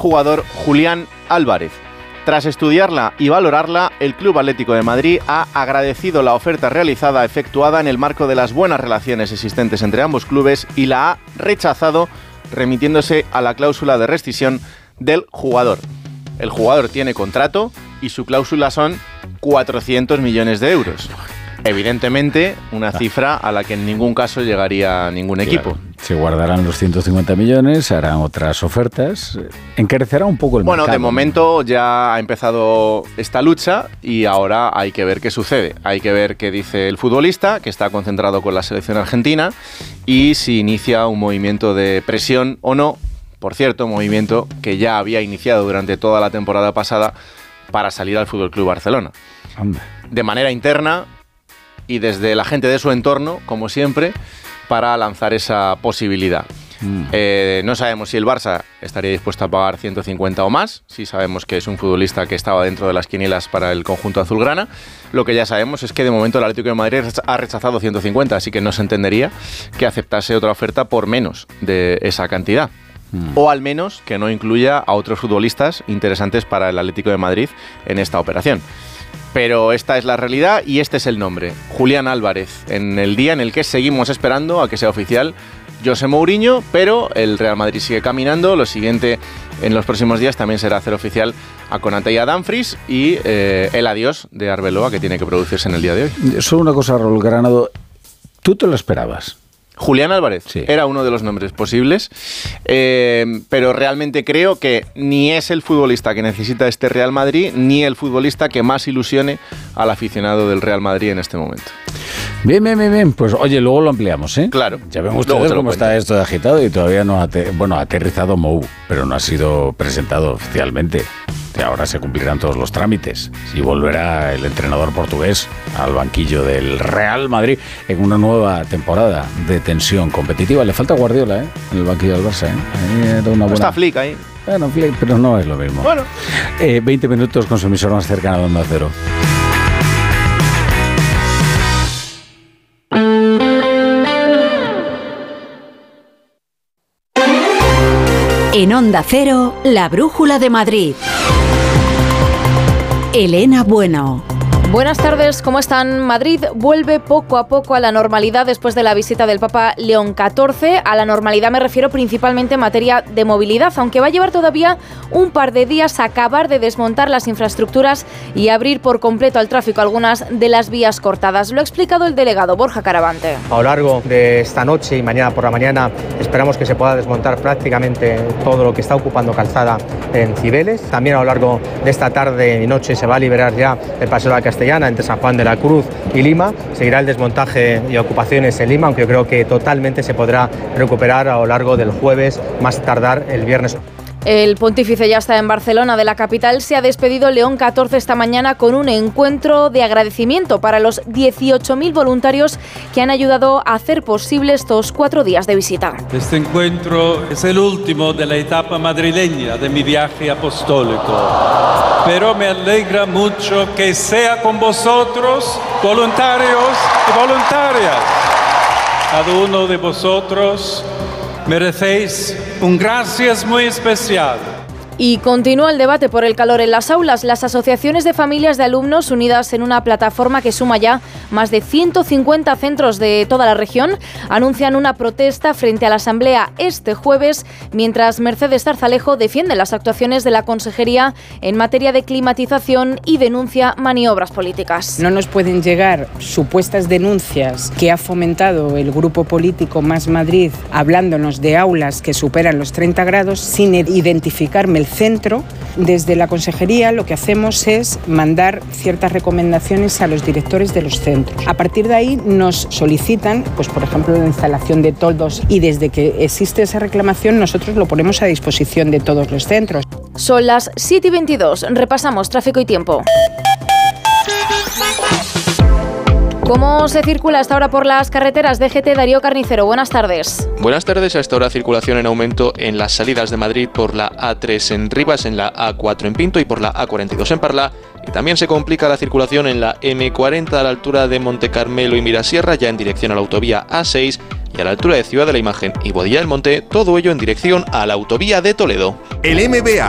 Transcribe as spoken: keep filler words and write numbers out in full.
jugador Julián Álvarez. Tras estudiarla y valorarla, el Club Atlético de Madrid ha agradecido la oferta realizada efectuada en el marco de las buenas relaciones existentes entre ambos clubes y la ha rechazado remitiéndose a la cláusula de rescisión del jugador. El jugador tiene contrato y su cláusula son cuatrocientos millones de euros. Evidentemente, una cifra a la que en ningún caso llegaría ningún equipo. Claro. Se guardarán los ciento cincuenta millones, harán otras ofertas, encarecerá un poco el bueno, mercado. Bueno, de momento ya ha empezado esta lucha y ahora hay que ver qué sucede. Hay que ver qué dice el futbolista, que está concentrado con la selección argentina, y si inicia un movimiento de presión o no. Por cierto, movimiento que ya había iniciado durante toda la temporada pasada para salir al F C Barcelona. Anda. De manera interna y desde la gente de su entorno, como siempre, para lanzar esa posibilidad. Mm. Eh, no sabemos si el Barça estaría dispuesto a pagar ciento cincuenta o más. Sí sabemos que es un futbolista que estaba dentro de las quinielas para el conjunto azulgrana. Lo que ya sabemos es que de momento el Atlético de Madrid ha rechazado ciento cincuenta, así que no se entendería que aceptase otra oferta por menos de esa cantidad. Mm. O al menos que no incluya a otros futbolistas interesantes para el Atlético de Madrid en esta operación. Pero esta es la realidad y este es el nombre, Julián Álvarez, en el día en el que seguimos esperando a que sea oficial José Mourinho, pero el Real Madrid sigue caminando. Lo siguiente en los próximos días también será hacer oficial a Konaté y a Dumfries y eh, el adiós de Arbeloa, que tiene que producirse en el día de hoy. Solo una cosa, Raúl Granado, ¿tú te lo esperabas? Julián Álvarez, sí, era uno de los nombres posibles, eh, pero realmente creo que ni es el futbolista que necesita este Real Madrid, ni el futbolista que más ilusione al aficionado del Real Madrid en este momento. Bien, bien, bien, bien. Pues oye, luego lo ampliamos, ¿eh? Claro. Ya ven ustedes cómo está esto de agitado y todavía no ha, te- bueno, ha aterrizado Mou, pero no ha sido presentado oficialmente. Ahora se cumplirán todos los trámites y volverá el entrenador portugués al banquillo del Real Madrid en una nueva temporada de tensión competitiva. Le falta Guardiola, ¿eh? En el banquillo del Barça, ¿eh? Ahí era una buena... Está Flick ahí. Bueno, Flick, pero no es lo mismo. Bueno. Eh, veinte minutos con su emisor más cercano de Onda Cero. En Onda Cero, la Brújula de Madrid. Elena Bueno. Buenas tardes, ¿cómo están? Madrid vuelve poco a poco a la normalidad después de la visita del Papa León catorce. A la normalidad me refiero principalmente en materia de movilidad, aunque va a llevar todavía un par de días a acabar de desmontar las infraestructuras y abrir por completo al tráfico algunas de las vías cortadas. Lo ha explicado el delegado Borja Caravante. A lo largo de esta noche y mañana por la mañana esperamos que se pueda desmontar prácticamente todo lo que está ocupando calzada en Cibeles. También a lo largo de esta tarde y noche se va a liberar ya el Paseo de la Castellana entre San Juan de la Cruz y Lima. Seguirá el desmontaje y ocupaciones en Lima, aunque yo creo que totalmente se podrá recuperar a lo largo del jueves, más tardar el viernes. El pontífice ya está en Barcelona, de la capital. Se ha despedido León catorce esta mañana con un encuentro de agradecimiento para los dieciocho mil voluntarios que han ayudado a hacer posible estos cuatro días de visita. Este encuentro es el último de la etapa madrileña de mi viaje apostólico, pero me alegra mucho que sea con vosotros, voluntarios y voluntarias. Cada uno de vosotros merecéis un gracias muy especial. Y continúa el debate por el calor en las aulas. Las asociaciones de familias de alumnos, unidas en una plataforma que suma ya más de ciento cincuenta centros de toda la región, anuncian una protesta frente a la Asamblea este jueves, mientras Mercedes Zarzalejo defiende las actuaciones de la Consejería en materia de climatización y denuncia maniobras políticas. No nos pueden llegar supuestas denuncias que ha fomentado el grupo político Más Madrid, hablándonos de aulas que superan los treinta grados, sin identificarme el centro. Desde la Consejería lo que hacemos es mandar ciertas recomendaciones a los directores de los centros. A partir de ahí nos solicitan, pues por ejemplo, la instalación de toldos, y desde que existe esa reclamación nosotros lo ponemos a disposición de todos los centros. Son las siete y veintidós. Repasamos tráfico y tiempo. ¿Cómo se circula hasta ahora por las carreteras? D G T, Darío Carnicero, buenas tardes. Buenas tardes, a esta hora circulación en aumento en las salidas de Madrid por la A tres en Rivas, en la A cuatro en Pinto y por la A cuarenta y dos en Parla. Y también se complica la circulación en la M cuarenta a la altura de Montecarmelo y Mirasierra, ya en dirección a la autovía A seis, y a la altura de Ciudad de la Imagen y Boadilla del Monte, todo ello en dirección a la autovía de Toledo. El M B A